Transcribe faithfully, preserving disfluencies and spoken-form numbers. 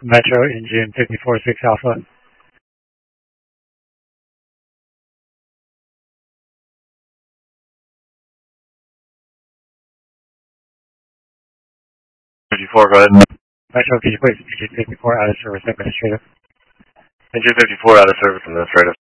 Metro engine fifty-four six Alpha. fifty-four, go ahead. Metro, can you place engine fifty-four out of service administrative? Engine fifty-four out of service administrative.